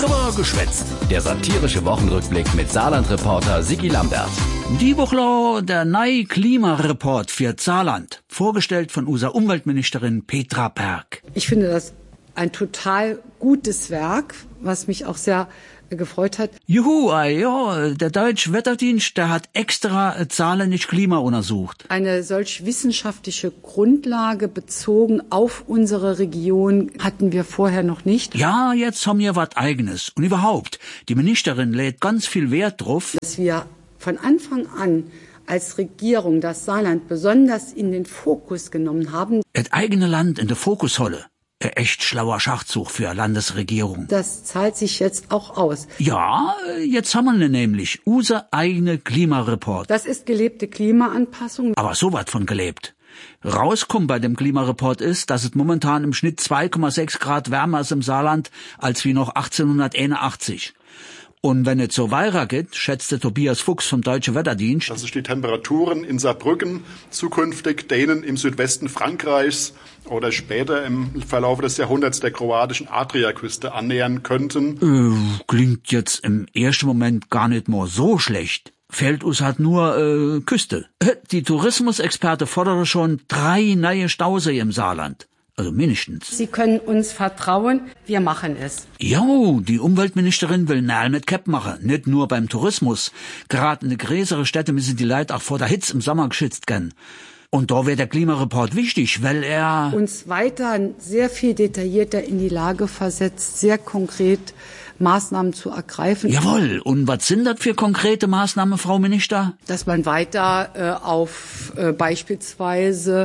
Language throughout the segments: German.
Drüber geschwätzt. Der satirische Wochenrückblick mit Saarland-Reporter Sigi Lambert. Die Woche der neue Klimareport für Saarland, vorgestellt von unserer Umweltministerin Petra Berg. Ich finde das ein total gutes Werk, was mich auch sehr gefreut hat. Juhu, ja, der Deutsche Wetterdienst, der hat extra saarländisch Klima untersucht. Eine solch wissenschaftliche Grundlage bezogen auf unsere Region hatten wir vorher noch nicht. Ja, jetzt haben wir was Eigenes. Und überhaupt, die Ministerin lädt ganz viel Wert drauf, Dass wir von Anfang an als Regierung das Saarland besonders in den Fokus genommen haben. das eigene Land in der Fokusholle. Ein echt schlauer Schachzug für eine Landesregierung. Das zahlt sich jetzt auch aus. Ja, jetzt haben wir nämlich unser eigene Klimareport. Das ist gelebte Klimaanpassung. Aber so was von gelebt. Rauskommt bei dem Klimareport ist, dass es momentan im Schnitt 2,6 Grad wärmer ist im Saarland als wie noch 1881. Und wenn es so weiter geht, schätzte Tobias Fuchs vom Deutschen Wetterdienst, dass sich die Temperaturen in Saarbrücken zukünftig denen im Südwesten Frankreichs oder später im Verlauf des Jahrhunderts der kroatischen Adriaküste annähern könnten. Klingt jetzt im ersten Moment gar nicht mal so schlecht. Fehlt uns halt nur Küste. Die Tourismusexperte fordern schon 3 neue Stausee im Saarland. Also mindestens. Sie können uns vertrauen, wir machen es. Jo, die Umweltministerin will Nähl mit Cap machen, nicht nur beim Tourismus. Gerade in den größeren Städten müssen die Leute auch vor der Hitze im Sommer geschützt werden. Und da wird der Klimareport wichtig, weil er Uns weiter sehr viel detaillierter in die Lage versetzt, sehr konkret Maßnahmen zu ergreifen. Jawohl, und was sind das für konkrete Maßnahmen, Frau Minister? Dass man weiter auf beispielsweise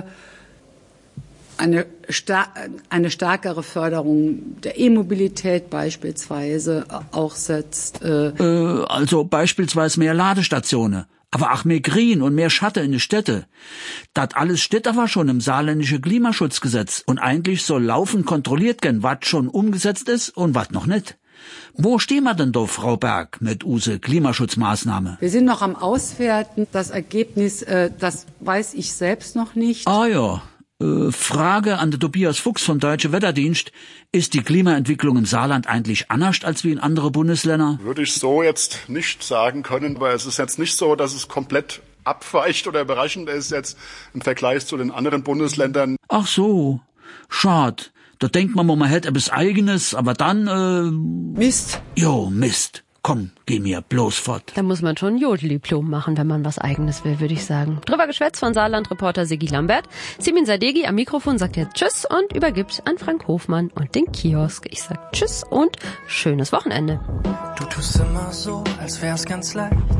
eine stärkere Förderung der E-Mobilität beispielsweise auch setzt. Also beispielsweise mehr Ladestationen, aber auch mehr Grün und mehr Schatten in den Städten. Das alles steht aber schon im saarländischen Klimaschutzgesetz und eigentlich soll laufend kontrolliert werden, was schon umgesetzt ist und was noch nicht. Wo stehen wir denn da, Frau Berg, mit use Klimaschutzmaßnahme? Wir sind noch am Auswerten. Das Ergebnis, das weiß ich selbst noch nicht. Ah ja. Frage an den Tobias Fuchs vom Deutschen Wetterdienst. Ist die Klimaentwicklung im Saarland eigentlich anders als wie in anderen Bundesländern? Würde ich so jetzt nicht sagen können, aber es ist jetzt nicht so, dass es komplett abweicht oder überraschend ist jetzt im Vergleich zu den anderen Bundesländern. Ach so, schad. Da denkt man hätte etwas Eigenes, aber dann, Mist. Jo, Mist. Komm, geh mir bloß fort. Da muss man schon ein Jodeldiplom machen, wenn man was Eigenes will, würde ich sagen. Drüber geschwätzt von Saarland-Reporter Sigi Lambert. Simin Sadeghi am Mikrofon sagt jetzt Tschüss und übergibt an Frank Hofmann und den Kiosk. Ich sag Tschüss und schönes Wochenende. Du tust immer so, als wär's ganz leicht.